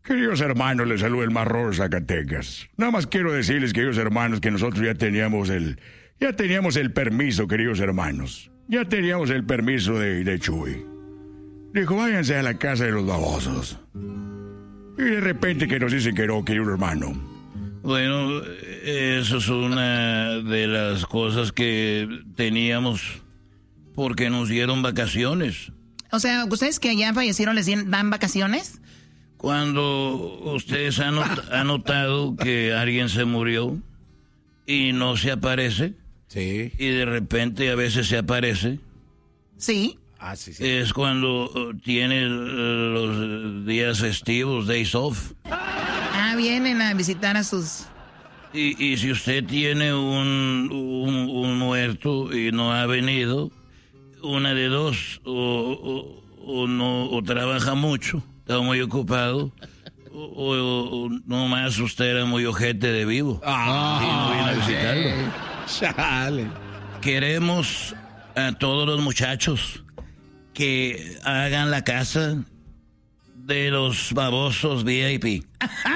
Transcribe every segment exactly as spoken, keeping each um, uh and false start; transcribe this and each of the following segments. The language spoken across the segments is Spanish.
Queridos hermanos, les saluda el Marrón Zacatecas. Nada más quiero decirles, queridos hermanos, que nosotros ya teníamos el... Ya teníamos el permiso, queridos hermanos. Ya teníamos el permiso de, de Chuy. Dijo, váyanse a la casa de los babosos. Y de repente que nos dicen que no, querido hermano. Bueno, eso es una de las cosas que teníamos porque nos dieron vacaciones. O sea, ¿ustedes que allá fallecieron les dan vacaciones? Cuando ustedes han, not- han notado que alguien se murió y no se aparece, sí, y de repente a veces se aparece, sí, ah, sí, sí. es cuando uh, tiene uh, los días festivos, days off. Ah, vienen a visitar a sus... Y, y si usted tiene un, un, un muerto y no ha venido, una de dos, o, o, o no, o trabaja mucho, está muy ocupado, o, o, o nomás usted era muy ojete de vivo. Ah, y no viene a visitarlo. Chale. Queremos a todos los muchachos que hagan la casa de los babosos V I P.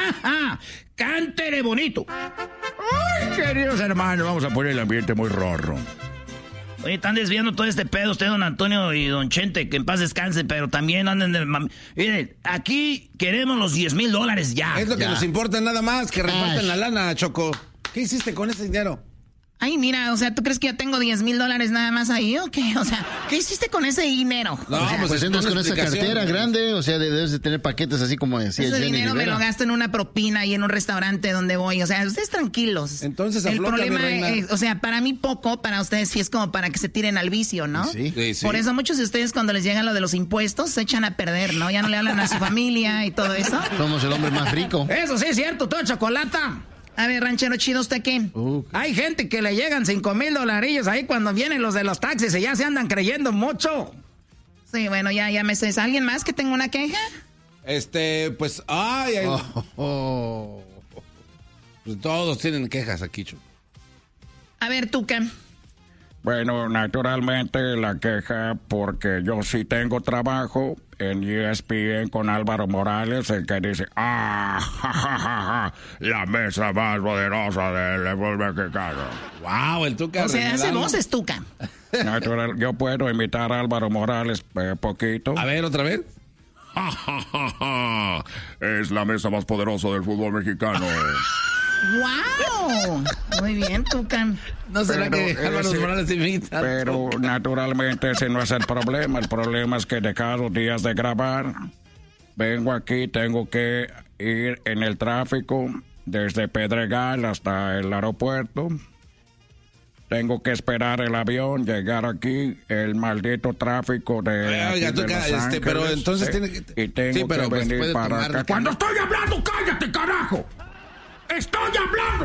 ¡Cántele bonito! Ay, queridos hermanos, vamos a poner el ambiente muy rorro. Oye, están desviando todo este pedo usted, don Antonio y don Chente, que en paz descanse, pero también anden de... Mam- Miren, aquí queremos los diez mil dólares ya. Es lo que ya. nos importa nada más, que repartan la lana, Choco. ¿Qué hiciste con ese dinero? Ay, mira, o sea, ¿tú crees que yo tengo diez mil dólares nada más ahí o qué? O sea, ¿qué hiciste con ese dinero? No, O sea, pues entras con esa cartera grande, o sea, debes de tener paquetes así como decía Ese Jenny dinero Rivera. me lo gasto en una propina y en un restaurante donde voy. O sea, ustedes tranquilos. Entonces, el afloja, problema mi reina. es, o sea, para mí poco, para ustedes sí es como para que se tiren al vicio, ¿no? Sí. Sí, sí. Por eso muchos de ustedes cuando les llega lo de los impuestos se echan a perder, ¿no? Ya no le hablan a su familia y todo eso. Somos el hombre más rico. Eso sí es cierto, todo chocolata. A ver, ranchero chido, ¿usted qué? Uh, Hay gente que le llegan cinco mil dolarillos ahí cuando vienen los de los taxis y ya se andan creyendo mucho. Sí, bueno, ya, ya me sé. ¿Alguien más que tenga una queja? Este, pues, ay, ay. oh, oh. Pues todos tienen quejas aquí, Choco. A ver, Tuca. Bueno, naturalmente la queja porque yo sí tengo trabajo en E S P N con Álvaro Morales, el que dice, ah, ja, ja, ja, ja, la mesa más poderosa del fútbol mexicano. Wow, el Tuca. O sea, hace regalando. voces, Tuca. Natural, yo puedo imitar a Álvaro Morales eh, poquito. A ver, otra vez. Ja, ja, ja, ja. Es la mesa más poderosa del fútbol mexicano. ¡Wow! Muy bien, Tuca. No será Pero que Álvaro ese- Morales imita. Pero naturalmente ese no es el problema. El problema es que de cada dos días de grabar, vengo aquí, tengo que ir en el tráfico desde Pedregal hasta el aeropuerto. Tengo que esperar el avión, llegar aquí, el maldito tráfico de, Oiga, aquí de Tuca, Los este, Ángeles, pero entonces sí, tiene que- y tengo sí, pero que pues venir puede para tomar- acá. Cuando estoy hablando, cállate, carajo. Estoy hablando.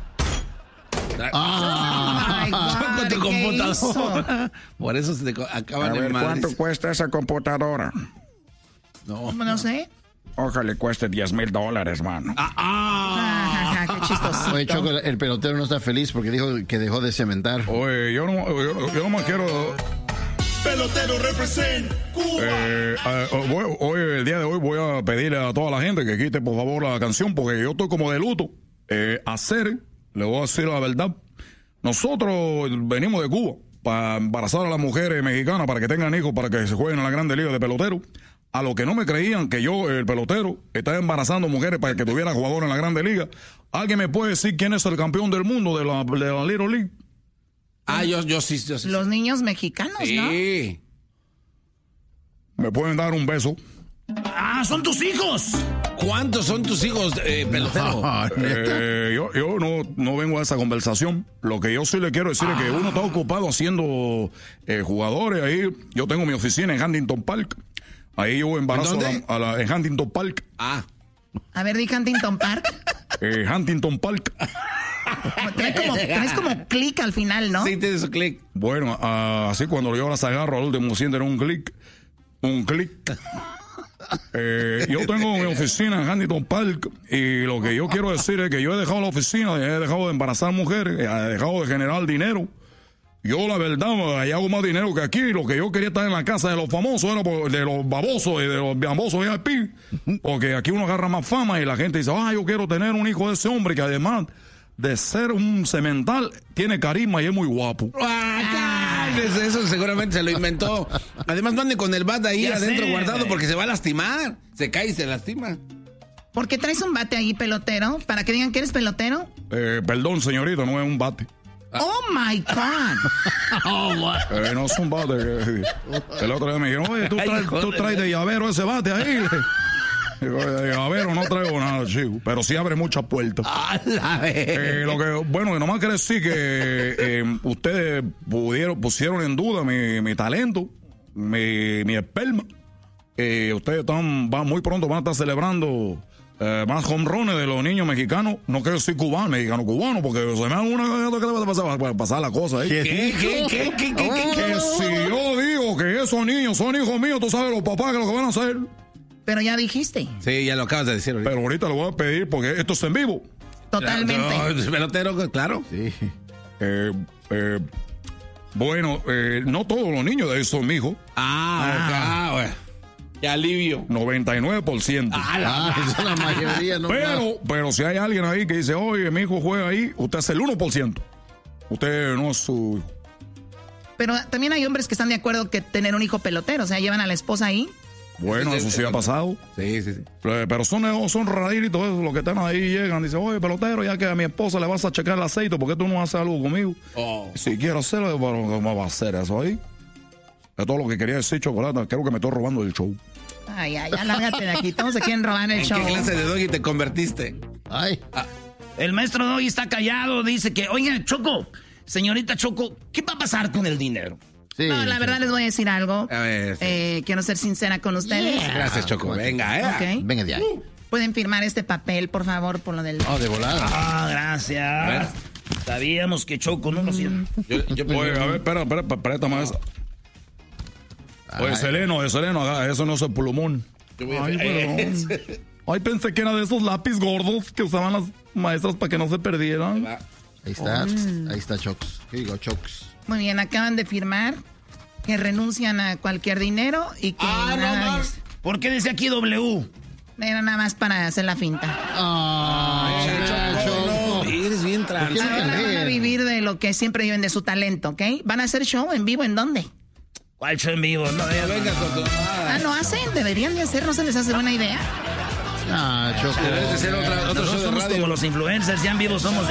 Ah, Ay, Con tu ¿qué computadora. Por eso se te co- A acaban de ver, madres. ¿cuánto cuesta esa computadora? No. No sé. Ojalá cueste diez mil dólares, mano. Ah, ah. Ja, ja, ja, qué chistosito. Oye, Choco, el pelotero no está feliz porque dijo que dejó de cementar. Oye, yo no, yo, yo no me quiero... Pelotero represent Cuba. Eh, eh, voy- hoy, el día de hoy, voy a pedirle a toda la gente que quite, por favor, la canción, porque yo estoy como de luto. Eh, hacer, le voy a decir la verdad, nosotros venimos de Cuba para embarazar a las mujeres mexicanas para que tengan hijos, para que se jueguen en la Grande Liga de pelotero. A los que no me creían que yo, el pelotero, estaba embarazando mujeres para que tuvieran jugadores en la Grande Liga. ¿Alguien me puede decir quién es el campeón del mundo de la, de la Little League? Ah, yo, yo sí, yo sí. Los niños mexicanos, ¿no? Sí. ¿Me pueden dar un beso? ¡Ah, son tus hijos! ¿Cuántos son tus hijos, eh, pelotero? Eh, yo yo no, no vengo a esa conversación. Lo que yo sí le quiero decir es que uno está ocupado haciendo eh, jugadores. Ahí yo tengo mi oficina en Huntington Park. Ahí yo embarazo ¿En a dónde? la, a la- en Huntington Park. Ah. A ver, di Huntington Park. Eh, Huntington Park. Trae como, traes como clic al final, ¿no? Sí, tiene su clic. Bueno, ah, así cuando yo las agarro al último sienten un clic. Un clic. Eh, yo tengo mi oficina en Huntington Park y lo que yo quiero decir es que yo he dejado la oficina, he dejado de embarazar mujeres, he dejado de generar dinero Yo, la verdad, ahí hago más dinero que aquí. Lo que yo quería estar en la casa de los famosos era por- de los babosos y de los babosos V I P. Porque aquí uno agarra más fama y la gente dice, ah, yo quiero tener un hijo de ese hombre que además de ser un cemental, tiene carisma y es muy guapo. Ah, cállese, eso seguramente se lo inventó. Además, no ande con el bat ahí Ya adentro sé. guardado porque se va a lastimar. Se cae y se lastima. ¿Por qué traes un bate ahí, pelotero? ¿Para que digan que eres pelotero? Eh, perdón, señorita, no es un bate. Oh, my God. Eh, no es un bate. Que, el otro día me dijeron, oye, tú traes, tú traes de llavero ese bate ahí. Digo, de llavero no traigo nada, chico. Pero sí abre muchas puertas. A la vez. Eh, lo que, bueno, que nomás quiere decir que eh, ustedes pudieron, pusieron en duda mi, mi talento, mi, mi esperma. Eh, ustedes están, van, muy pronto van a estar celebrando eh, más home runs de los niños mexicanos. No quiero decir cubano, mexicano, cubano, porque se me da una que te va a pasar, va a pasar la cosa ahí. ¿Qué, qué, qué, qué, qué, qué, Que si yo digo que esos niños son hijos míos, tú sabes los papás que lo que van a hacer. Pero ya dijiste. Sí, ya lo acabas de decir ahorita. Pero ahorita le voy a pedir porque esto es en vivo. Totalmente. No, pelotero, claro. Sí. Eh, eh, bueno, eh, no todos los niños de ahí son mis hijos. Ah, ah, bueno. Qué alivio. noventa y nueve por ciento. Ah, la- Ah, esa es la mayoría, ¿no? Pero, pero si hay alguien ahí que dice, oye, mi hijo juega ahí, usted es el uno por ciento. Usted no es su hijo. Pero también hay hombres que están de acuerdo que tener un hijo pelotero. O sea, llevan a la esposa ahí. Bueno, eso sí ha pasado. Sí, sí, sí. Eh, Pero son, son raritos esos, los que están ahí llegan, dicen, oye, pelotero, ya que a mi esposa le vas a checar el aceite, ¿por qué tú no haces algo conmigo? Oh. Si quiero hacerlo, pero ¿cómo va a hacer eso ahí? Es todo lo que quería decir, Chocolata. Creo que me estoy robando el show. Ay, ay, alárgate de aquí. Todos se quieren robar el ¿En show. qué clase de doggy te convertiste? Ay, El maestro Doggy está callado, dice que, oiga, Choco, señorita Choco, ¿qué va a pasar con el dinero? sí. No, la verdad les voy a decir algo. A ver, sí. Eh, quiero ser sincera con ustedes. Gracias, Choco. Venga, eh. Ok. Venga de ahí. Pueden firmar este papel, por favor, por lo del... Oh, de volada. Ah, gracias. Sabíamos que Choco no lo hacía. Yo, yo Oye, a ver, espera, espera, espera, préstame esa. Oye, Ay. Seleno, eh, Seleno, haga, eso no es el plumón. yo voy a Ay, hacer- perdón. Ay, pensé que era de esos lápiz gordos que usaban las maestras para que no se perdieran. Va. Ahí está, ahí está Chocs. Here you go, Chocs. Muy bien, acaban de firmar que renuncian a cualquier dinero y que Ah, no, nada, no. es- ¿Por qué dice aquí W? era nada más para hacer la finta. Ay, Choco. No, eres bien trans. ¿Por qué? Ahora van a creer. vivir de lo que siempre viven de su talento, ¿ok? ¿Van a hacer show en vivo en dónde? ¿Cuál show en vivo? No, ya Venga, con tu... Ah, ¿no hacen? Deberían de hacer, ¿no se les hace buena idea? Ah, Choco. Debes de ser otra, otro Nosotros show de somos radio. como los influencers, ya en vivo somos